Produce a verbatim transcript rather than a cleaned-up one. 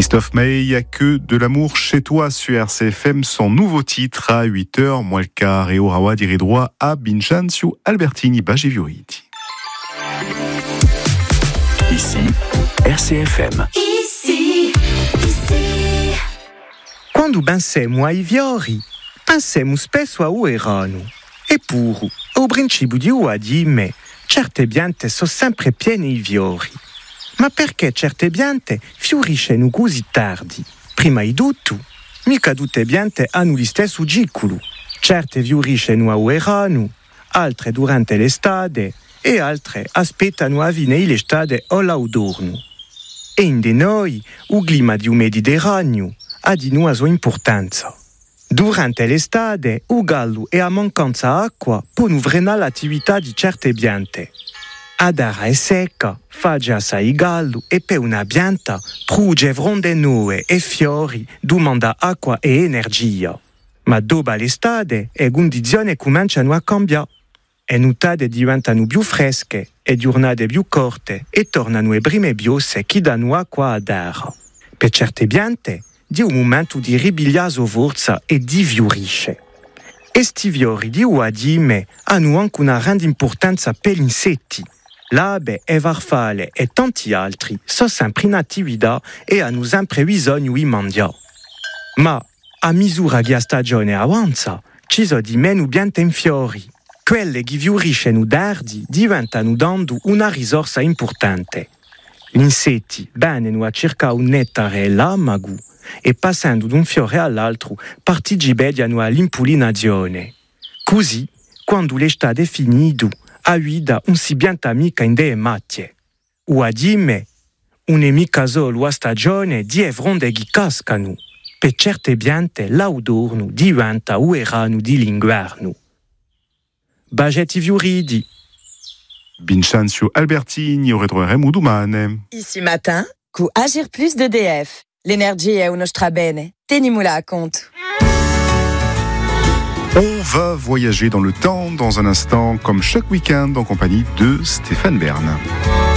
Christophe May, il n'y a que de l'amour chez toi sur R C F M, son nouveau titre à huit heures moins le quart et Orawa dire droit à Binchan su Albertini Bagivioriti. Ici, R C F M. Ici, ici. Quando pensiamo ai fiori, pensiamo spesso a uerano. Eppure, al principio di Uadime, certe piante sono sempre piene di fiori. Ma perché certe piante fioriscono così tardi? Prima di tutto, mica tutte le piante hanno lo stesso ciclo. Certe fioriscono a uerano, altre durante l'estate e altre aspettano a fine l'estate o l'autunno. E in de noi, il clima di un Mediterraneo ha di una sua importanza. Durante l'estate, il gallo e a mancanza d'acqua possono frenare l'attività di certe piante. Ad aria è secca, fa già assai gallo e per una pianta produce fronde nuove e fiori domanda acqua e energia. Ma dopo l'estate, le condizioni cominciano a cambiare. Le nottate diventano più fresche, le giornate più corte e tornano le prime biose che danno acqua ad aria. Per certe piante, di un momento di ripigliare forza e di fiorisce. Questi fiori di Uadime hanno anche una grande importanza per gli insetti. L'abe e farfalle e tanti altri sono sempre in attività e hanno sempre bisogno di mangiare. Ma a misura che la stagione avanza, ci sono di meno piante in fiori. Quelle che fioriscono tardi diventano dando una risorsa importante. Gli insetti vengono a cercare un nettare e l'amago e passando da un fiore all'altro partecipano all'impollinazione. Così, quando l'estate è finito, avvida un si pianta mica in delle macchie. Uadime, non è mica solo la stagione di fronde che cascano. Per certe piante l'autunno diventa uerano di l'inverno. Bagetti fioridi. Binchan su Albertini, ritroveremo domani. Ici matin, cu Agir Plus d'E D F. L'énergie è uno strabene. Tenimula a compte. On va voyager dans le temps dans un instant, comme chaque week-end, en compagnie de Stéphane Bern.